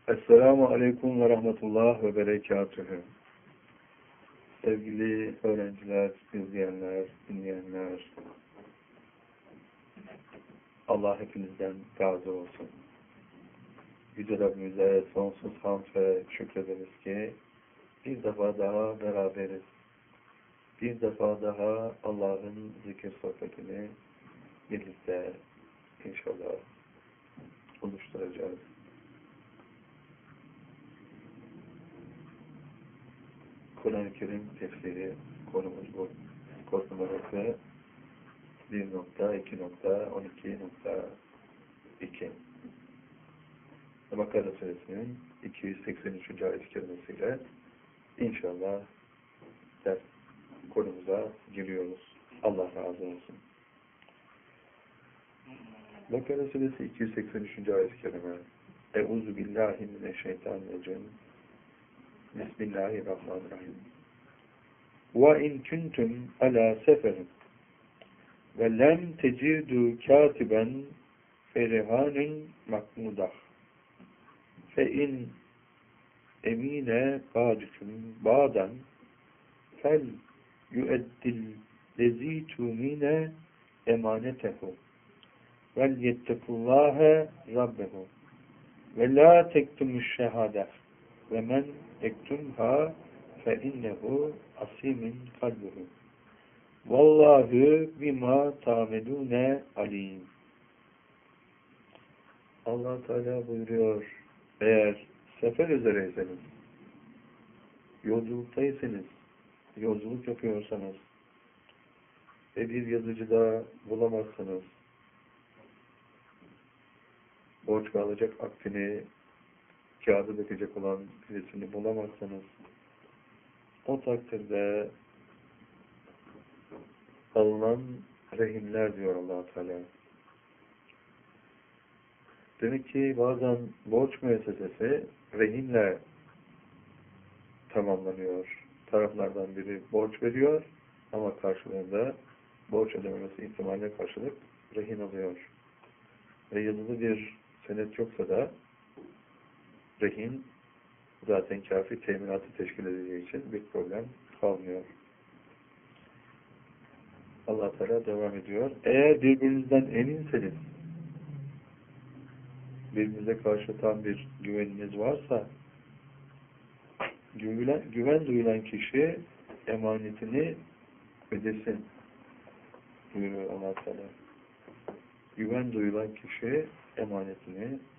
Esselamu Aleyküm ve Rahmetullah ve Berekatühü. Sevgili öğrenciler, izleyenler, dinleyenler, Allah hepinizden razı olsun. Yüce Rabbimize sonsuz hamd ve şükrederiz ki bir defa daha beraberiz. Bir defa daha Allah'ın zikir sohbetini birlikte inşallah oluşturacağız. Kur'an-ı Kerim tefsiri konumuz bu. Kod numarası 1.2.12.2 Bakara Suresinin 283. ayet-i kerimesiyle inşallah ders konumuza giriyoruz. Allah razı olsun. Bakara Suresi 283. ayet-i kerime. Euzu billahi mineşşeytanirracim. Bismillahirrahmanirrahim. Ve in kuntum ala seferin ve lem tecidu katiben ferihanun makmudah fe in emine ba'dukum ba'dan fel yu'eddil lezi tumine emanetehu vel yettekullâhe rabbehu ve la tektumuş şehâde ve men tektumha fe innehu asimin kalbuhu vallahu bima ta'melûne alim. Allah Teala buyuruyor, eğer sefer üzereyseniz, yolculuktaysanız, yolculuk yapıyorsanız ve bir yazıcıda bulamazsanız, borç alacak aktini, kağıdı dökecek olan birisini bulamazsanız, o takdirde alınan rehinler diyor Allah Teala. Demek ki bazen borç müessesesi rehinle tamamlanıyor. Taraflardan biri borç veriyor ama karşılığında borç ödememesi ihtimaline karşılık rehin alıyor. Ve yazılı bir senet yoksa da rehin zaten kafi teminatı teşkil edeceği için bir problem kalmıyor. Allah Teala devam ediyor. Eğer birbirinizden eminseniz, birbirinize karşı tam bir güveniniz varsa, güven duyulan kişi emanetini ödesin buyuruyor Allah Teala. Güven duyulan kişi emanetini